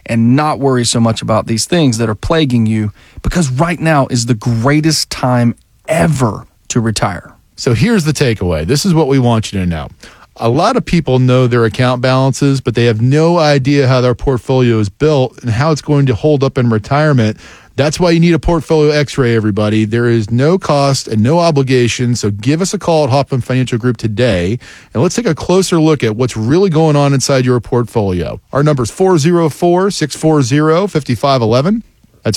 and not worry so much about these things that are plaguing you, because right now is the greatest time ever to retire. So here's the takeaway. This is what we want you to know. A lot of people know their account balances, but they have no idea how their portfolio is built and how it's going to hold up in retirement. That's why you need a portfolio x-ray, everybody. There is no cost and no obligation, so give us a call at Hoffman Financial Group today, and let's take a closer look at what's really going on inside your portfolio. Our number is 404-640-5511. That's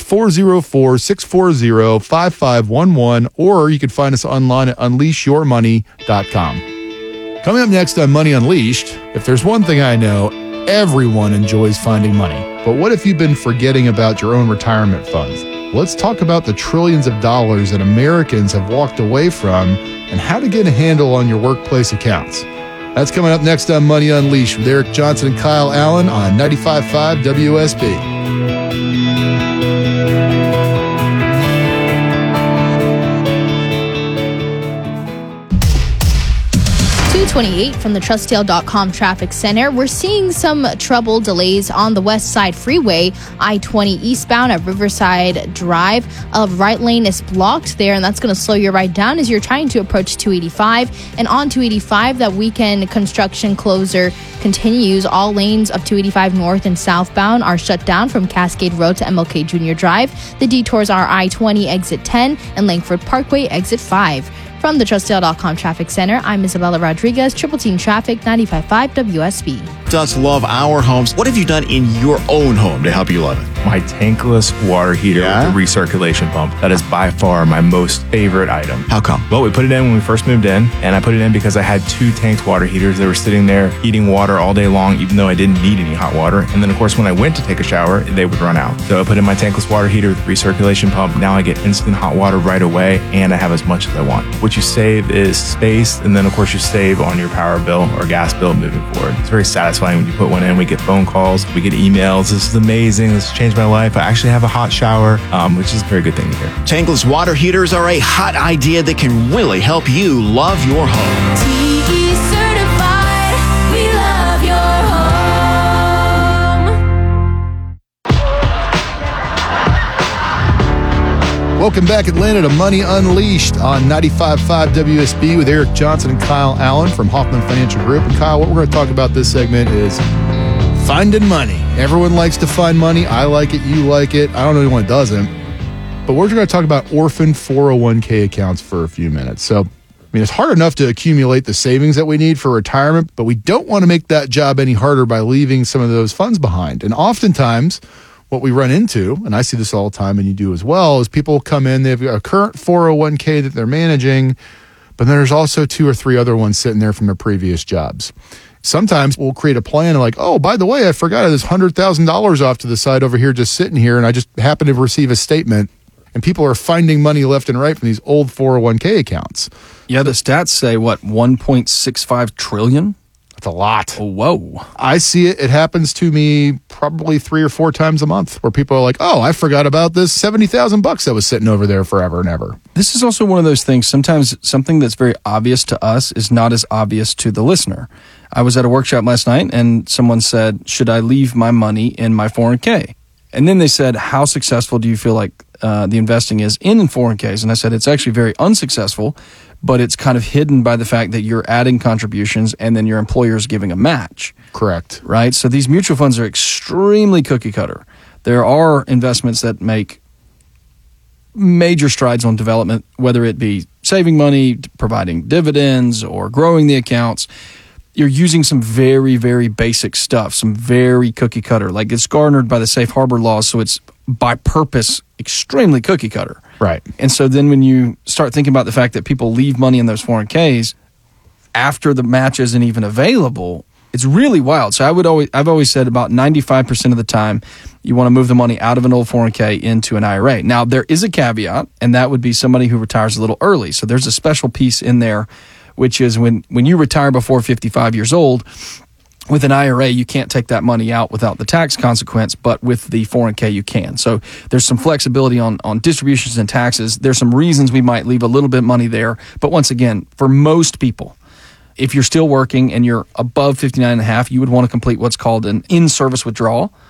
404-640-5511, or you can find us online at unleashyourmoney.com. Coming up next on Money Unleashed, if there's one thing I know, everyone enjoys finding money. But what if you've been forgetting about your own retirement funds? Let's talk about the trillions of dollars that Americans have walked away from and how to get a handle on your workplace accounts. That's coming up next on Money Unleashed with Eric Johnson and Kyle Allen on 95.5 WSB. 228 from the Trustdale.com traffic center. We're seeing some trouble delays on the West Side Freeway, I-20 eastbound at Riverside Drive. A right lane is blocked there, and that's going to slow your ride down as you're trying to approach 285. And on 285, that weekend construction closure continues. All lanes of 285 north and southbound are shut down from Cascade Road to MLK Junior Drive. The detours are I-20 exit 10 and Langford Parkway exit 5. From the Trustdale.com Traffic Center, I'm Isabella Rodriguez, Triple Team Traffic, 95.5 WSB. Does love our homes. What have you done in your own home to help you love it? My tankless water heater with the recirculation pump. That is by far my most favorite item. How come? Well, we put it in when we first moved in, and I put it in because I had 2 tanked water heaters that were sitting there heating water all day long, even though I didn't need any hot water. And then, of course, when I went to take a shower, they would run out. So I put in my tankless water heater with recirculation pump. Now I get instant hot water right away, and I have as much as I want. What you save is space, and then, of course, you save on your power bill or gas bill moving forward. It's very satisfying when you put one in. We get phone calls, we get emails. This is amazing. This has changed my life. I actually have a hot shower, which is a very good thing to hear. Tankless water heaters are a hot idea that can really help you love your home. TE certified, we love your home. Welcome back, Atlanta, to Money Unleashed on 95.5 WSB with Eric Johnson and Kyle Allen from Hoffman Financial Group. And Kyle, what we're going to talk about this segment is finding money. Everyone likes to find money. I like it. You like it. I don't know anyone who doesn't. But we're going to talk about orphan 401k accounts for a few minutes. So, I mean, it's hard enough to accumulate the savings that we need for retirement, but we don't want to make that job any harder by leaving some of those funds behind. And oftentimes, what we run into, and I see this all the time and you do as well, is people come in, they've got a current 401k that they're managing, but then there's also 2 or 3 other ones sitting there from their previous jobs. Sometimes we'll create a plan like, oh, by the way, I forgot this $100,000 off to the side over here just sitting here, and I just happened to receive a statement, and people are finding money left and right from these old 401k accounts. Yeah, the stats say, what, 1.65 trillion? That's a lot. Oh, whoa. I see it. It happens to me probably 3 or 4 times a month where people are like, oh, I forgot about this $70,000 that was sitting over there forever and ever. This is also one of those things, sometimes something that's very obvious to us is not as obvious to the listener. I was at a workshop last night and someone said, should I leave my money in my 401k? And then they said, how successful do you feel like the investing is in 401ks? And I said, it's actually very unsuccessful, but it's kind of hidden by the fact that you're adding contributions and then your employer is giving a match. Correct. Right? So these mutual funds are extremely cookie cutter. There are investments that make major strides on development, whether it be saving money, providing dividends, or growing the accounts. You're using some very, very basic stuff, some very cookie cutter. Like it's garnered by the safe harbor laws, so it's by purpose extremely cookie cutter. Right. And so then when you start thinking about the fact that people leave money in those 401ks after the match isn't even available, it's really wild. So I've always said about 95% of the time you want to move the money out of an old 401k into an IRA. Now, there is a caveat, and that would be somebody who retires a little early. So there's a special piece in there, which is when you retire before 55 years old, with an IRA, you can't take that money out without the tax consequence, but with the 401k, you can. So there's some flexibility on distributions and taxes. There's some reasons we might leave a little bit of money there. But once again, for most people, if you're still working and you're above 59 and a half, you would want to complete what's called an in-service withdrawal.